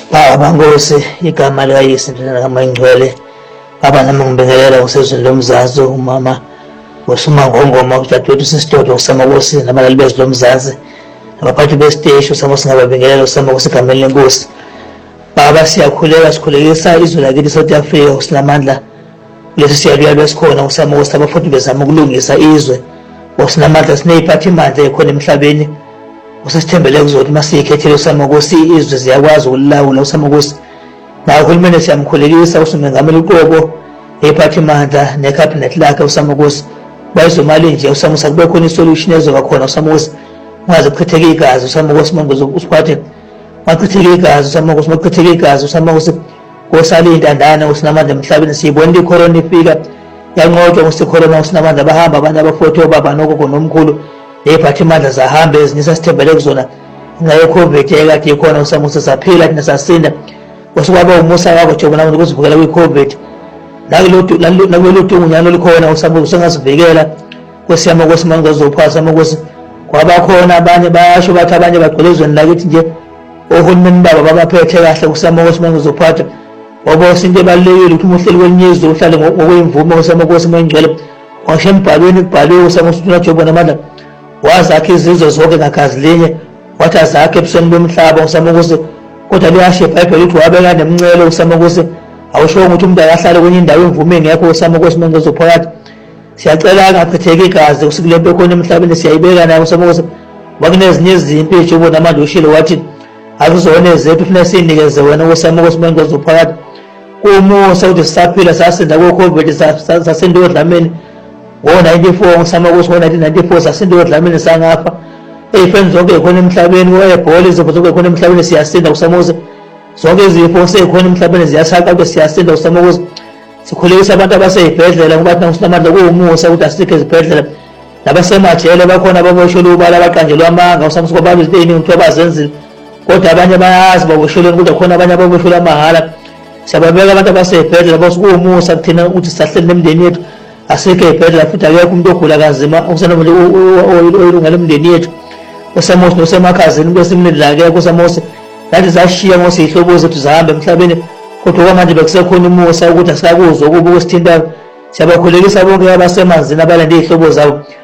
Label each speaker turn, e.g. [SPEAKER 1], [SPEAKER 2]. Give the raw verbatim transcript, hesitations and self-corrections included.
[SPEAKER 1] Baba Nkosi igama likayise indlela kaMangcwele baba nami ngibingelela usezweni lomzansi umama uSumangongoma udadewethu sisidodo uSamakhosi nabalali bezwe lomzansi abaphathi besiteshi usamo singababingelela uSamakhosi igameni lenkosi. Baba siyakhuleka sikhulekisa izwe lakithi South Africa usinamandla lesi siyaluyalo esikhona uSamakhosi abafundi bezama ukulungisa izwe usinamandla sineyiphathi manje ekhona emhlabeni usisithembele kuzothi masiyikhethele uSamakhosi izwe ziyakwazi ukulawula uSamakhosi na uhulumeni siyamkhulekisa usumengamela uqobo ephathi mandla necabinet lakhe uSamakhosi bayizomali nje uSamakhosi kube khona isolution ezoba khona uSamakhosi ungaze kuchitheke igazi uSamakhosi mangozo usiphathe machitheke igazi uSamakhosi machitheke igazi uSamakhosi kosali intandana usinamandla emhlabeni siyibona icorona ifika yanqotshwa ngosicorona usinamandla bahamba abantu abafotho baba nogogo nomkhulu ephathi mandla zahamba ezinisa sithembele kuzona ngayo covid ekade ikhona uSamakhosi saphila thina sasinda usukwaba umusa wakho jobona ukuthi kuzivukela kwi-covid nakulotu nakulotu unyano likhona uSamakhosi engasivikela kwesiyamakhosi mangazophasa Samakhosi kwabakhona abanye bayasho bathi abanye bagcwele ezweni lakithi nje ohulumeni baba babaphethe kahle uSamakhosi mangizophatha ngoba isinto ebalulekile ukuthi umuhleli kwenyizwe uhlale ngokwemvume uSamakhosi Mangcwele washo embhalweni kubhaliwe uSamakhosi unajobona amandla wazakhe izizwe zonke ngagazi linye wathi azakhe ebusweni bomhlaba uSamakhosi kodwa liyasho iBhayibheli ukuthi wabeka nemncele uSamakhosi awusho ukuthi umuntu akahlale kwenye indawo emvume engekho uSamakhosi mangizophakathi siyacela angachitheki igazi usikulempe khona emhlabeni siyayibeka nayo uSamakhosi bakunezinye izinto ejobona amandla ushilo wathi akuzona ezethu ufuna sinikeze wena uSamakhosi mangizophakathi kumusa ukuthi sisaphila sasinda ku-covid sasinda odlameni ngo-ninety-four uSamakhosi ngo-nineteen ninety-four sasinda odlameni sangafa ey'feni zonke ey'khona emhlabeni wayebhola izifo zonke ey'khona emhlabeni siyasinda uSamakhosi zonke izifo sey'khona emhlabeni ziyasaqa kube siyasinda uSamakhosi sikhulekisa abantu abasey'bhedlela ngoba thina usinamandla kuwumusa ukuthi asikho ezibhedlela nabasemajele bakhona ababoshelwe ubala abaqanjelwe amanga uSamakhosi kwababa izinto ey'ningi kuthiwa bazenzile kodwa abanye bayazi baboshelweni kodwa khona abanye ababoshelwe amahhala siyababeka abantu abasey'bhedlela basukuwumusa kuthina ukuthi sisahleli nemindeni yethu asikho ey'bhedlela futhi akekho umuntu ogula kanzima usanamandla oyilunga lemindeni yethu uSamakhosi nosemakhazini kwesimlindla akekho uSamakhosi nathi zashiya ngosiyihlobo zethu zahamba emhlabeni kodwa okwamanje bekusekhona umusa ukuthi asikakuzwa ukuba kusithintayo siyabakhulekisa bonke abasemanzini abalande iy'hlobo zabo